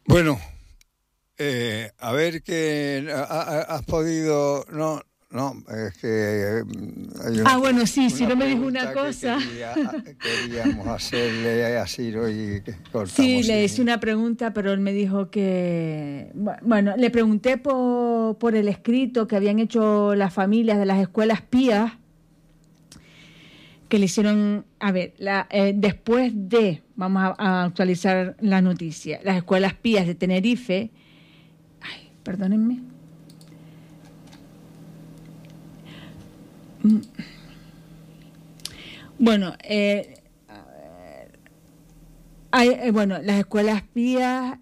Bueno, a ver que has podido... No, es que hay bueno, sí, si no me dijo una cosa. Queríamos hacerle a Ciro y que cortamos. Sí, le hice una pregunta, pero él me dijo que... Bueno, le pregunté por el escrito que habían hecho las familias de las escuelas pías, que le hicieron... A ver, después de... Vamos a actualizar la noticia. Las escuelas pías de Tenerife... Ay, perdónenme. Bueno, las escuelas pías,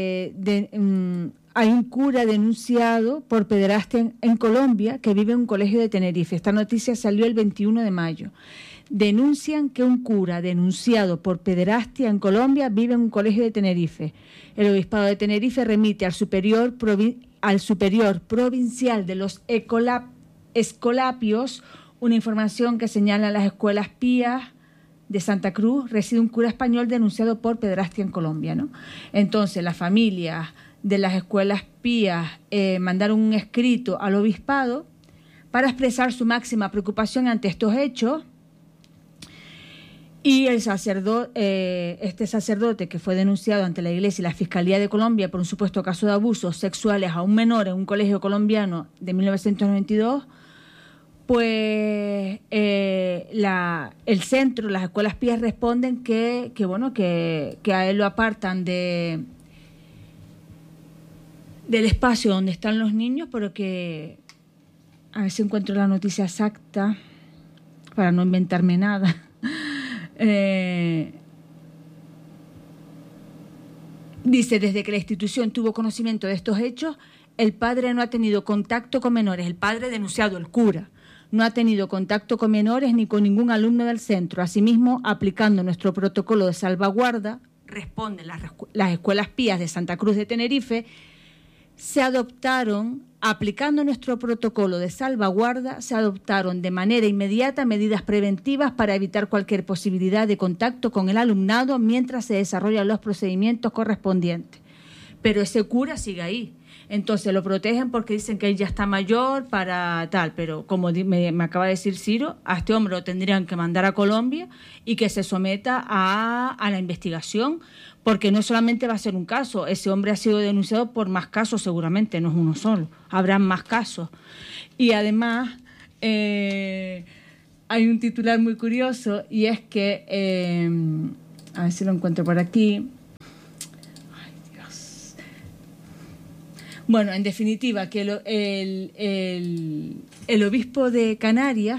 hay un cura denunciado por pederastia en Colombia que vive en un colegio de Tenerife. Esta noticia salió el 21 de mayo. Denuncian que un cura denunciado por pederastia en Colombia vive en un colegio de Tenerife. El obispado de Tenerife remite al superior provincial de los Escolapios una información que señala las escuelas pías de Santa Cruz reside un cura español denunciado por pederastia en Colombia, ¿no? Entonces, las familias de las escuelas pías mandaron un escrito al obispado para expresar su máxima preocupación ante estos hechos. Y el este sacerdote que fue denunciado ante la Iglesia y la Fiscalía de Colombia por un supuesto caso de abusos sexuales a un menor en un colegio colombiano de 1992, pues el centro, las escuelas pías responden que a él lo apartan del espacio donde están los niños, pero que a ver si encuentro la noticia exacta para no inventarme nada. Dice, desde que la institución tuvo conocimiento de estos hechos, el padre no ha tenido contacto con menores, el padre denunciado, el cura, no ha tenido contacto con menores ni con ningún alumno del centro. Asimismo, aplicando nuestro protocolo de salvaguarda, responden las escuelas pías de Santa Cruz de Tenerife, aplicando nuestro protocolo de salvaguarda, se adoptaron de manera inmediata medidas preventivas para evitar cualquier posibilidad de contacto con el alumnado mientras se desarrollan los procedimientos correspondientes. Pero ese cura sigue ahí. Entonces lo protegen porque dicen que él ya está mayor para tal, pero como me acaba de decir Ciro, a este hombre lo tendrían que mandar a Colombia y que se someta a la investigación, porque no solamente va a ser un caso, ese hombre ha sido denunciado por más casos seguramente, no es uno solo, habrán más casos. Y además hay un titular muy curioso y es que, a ver si lo encuentro por aquí. Bueno, en definitiva, que el obispo de Canarias,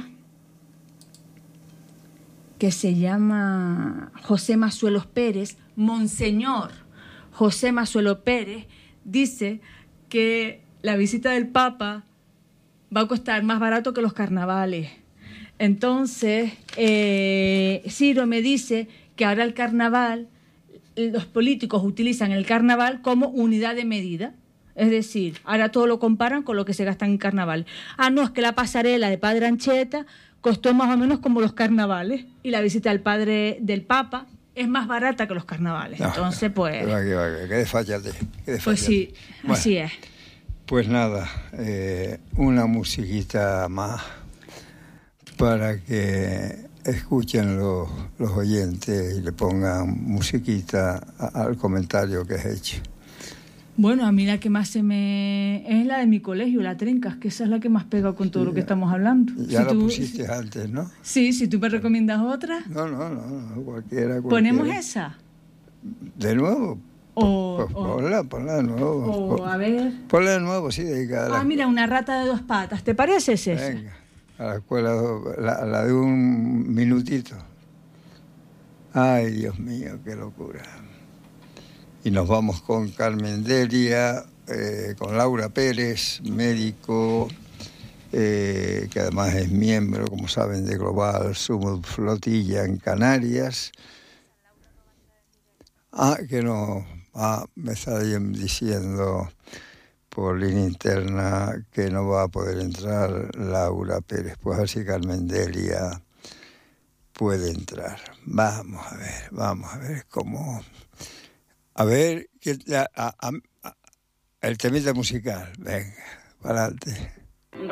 que se llama José Masuelos Pérez, Monseñor José Masuelos Pérez, dice que la visita del Papa va a costar más barato que los carnavales. Entonces, Ciro me dice que ahora el carnaval, los políticos utilizan el carnaval como unidad de medida. Es decir, ahora todo lo comparan con lo que se gasta en carnaval. No, es que la pasarela de Padre Anchieta costó más o menos como los carnavales y la visita del Papa es más barata que los carnavales. No, entonces, pues... Que desfállate. Pues sí, bueno, así es. Pues nada, una musiquita más para que escuchen los oyentes y le pongan musiquita al comentario que has hecho. Bueno, a mí la que más es la de mi colegio, la Trencas, que esa es la que más pega con todo lo que estamos hablando. Ya la pusiste antes, ¿no? Sí, si tú me recomiendas otra. No, cualquiera. ¿Ponemos esa? ¿De nuevo? Ponla de nuevo. A ver. Ponla de nuevo, sí. Mira, una rata de dos patas, ¿te parece esa? Venga, a la escuela, la de un minutito. Ay, Dios mío, qué locura. Y nos vamos con Carmen Delia, con Laura Pérez, médico, que además es miembro, como saben, de Global Summit Flotilla en Canarias. Me está diciendo por línea interna que no va a poder entrar Laura Pérez. Pues así Carmen Delia puede entrar. Vamos a ver cómo... A ver, el temita musical. Venga, para adelante.